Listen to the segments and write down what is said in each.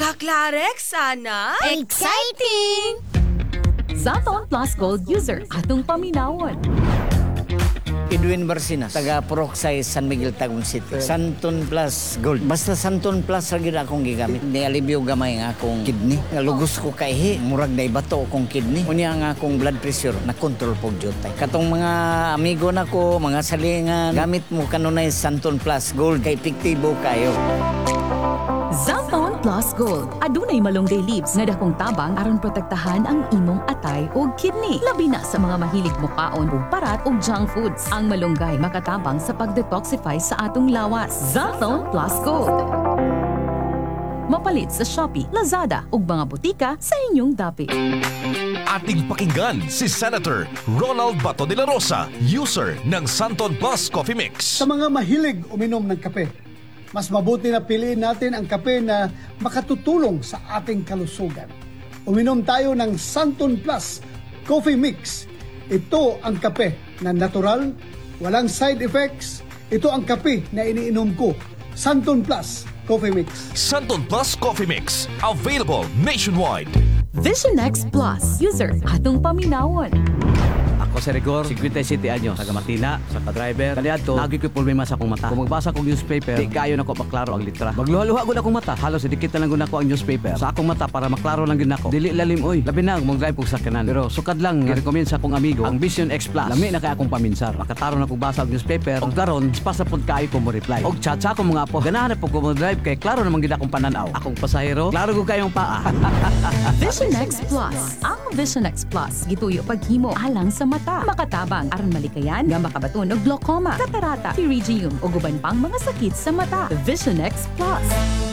Kaklarek sana? Exciting! Zaton Plus Gold user atong paminawon. Edwin Barsina, taga Poroxay, San Miguel, Tagum City. Santon Plus Gold. Basta Santon Plus lagi na akong gigamit. Nialibyo gamay nga akong kidney. Nalugos ko kay murag na ibato akong kidney. Unya nga akong blood pressure na control po jotay. Katong mga amigo na ko, mga salingan, gamit mo kanunay Santon Plus Gold kay epektibo kayo. Zaton Plus Gold. Adunay malunggay leaves nga dakong tabang aron protektahan ang imong atay o kidney. Labi na sa mga mahilig mukaon ug parat ug junk foods. Ang malunggay makatabang sa pag-detoxify sa atong lawas. Zaton Plus Gold. Mapalit sa Shopee, Lazada ug mga butika sa inyong dapit. Ating pakinggan si Senator Ronald Bato de la Rosa, user ng Santon Plus Coffee Mix. Sa mga mahilig uminom ng kape, mas mabuti na piliin natin ang kape na makatutulong sa ating kalusugan. Uminom tayo ng Santon Plus Coffee Mix. Ito ang kape na natural, walang side effects. Ito ang kape na iniinom ko. Santon Plus Coffee Mix. Santon Plus Coffee Mix, available nationwide. Vision X Plus user atong paminawon. Ako si Rigor, 57 anyos, taga Martina, sa ka-driver. Kaniadto, lagi ko'y problema sa akong mata. Kung magbasa kong newspaper, di kayo na ko maklaro ang litra. Magluha-luha gud akong mata, halos idikit na lang gud ako ang newspaper. Sa akong mata para maklaro lang gid ako. Dili lalim oy, labi na mong drive kong sakyanan. Pero sukad lang gi-recommend sa akong amigo ang Vision X Plus. Lami na kay akong paminsar. Makataro na kong basa ang newspaper. Og daron, pasa pud kayo ko mo reply. Og chat sa akong mga apo. Ganahan na pud ko mo drive kay klaro namang gid akong pananaw. Akong pasahero, klaro gud kayong paa. Vision X Plus. Ang Vision X Plus gituyo paghimo alang sa mata. Makatabang aron malikayan nga makabaton og glaucoma, katarata, pterygium ug uban pang mga sakit sa mata. Vision X Plus.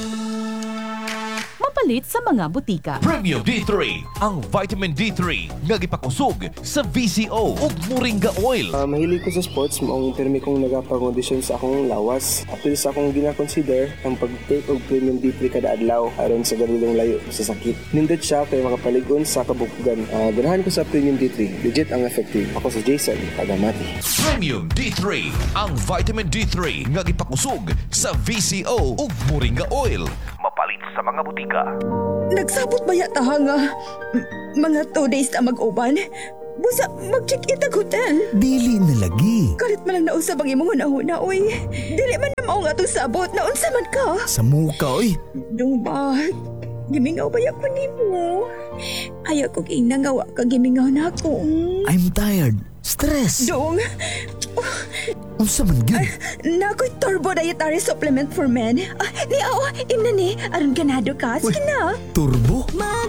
Mapalit sa mga butika. Premium D3, ang vitamin D3 nga gipakusog sa VCO ug Moringa Oil. Mahilig ko sa sports, maong permi kong nagapang-audition sa akong lawas. Apil sa akong gina-consider ang pag-take og Premium D3 kada adlaw aron sa galulong layo sa sakit. Nindot siya kay makapaligon sa kabukugan. Ganahan ko sa Premium D3, legit ang effective. Ako si Jason, taga Mati. Premium D3, ang vitamin D3 nga gipakusog sa VCO ug Moringa Oil. Mapalit sa mga butika. Nagsabot ba yata nga? Mga 2 days na mag-uban? Busa, mag-check-in ang hotel. Dili na lagi. Kalit man lang nausab ang imong hunahuna, oy. Dili man na mao nga itong sabot. Naunsa man ka? Sa muka, oy. Dong ba? Gimingaw ba ko ni mo? Ayaw ko ginangawa ka gimingaw na ako. I'm tired. Stress. Dong, Unsa man gyud? nako'y turbo dietary supplement for men. Imna ni, aron ganado ka. Sige na. Turbo?